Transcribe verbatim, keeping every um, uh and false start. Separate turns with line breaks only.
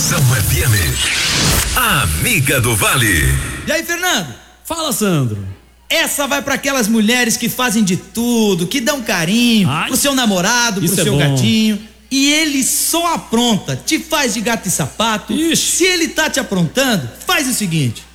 Moção F M, a amiga do Vale.
E aí, Fernando?
Fala, Sandro.
Essa vai para aquelas mulheres que fazem de tudo, que dão carinho
Ai,
pro seu namorado, pro
isso é
seu
bom.
gatinho, e ele só apronta, te faz de gato e sapato.
Ixi.
Se ele tá te aprontando, faz o seguinte: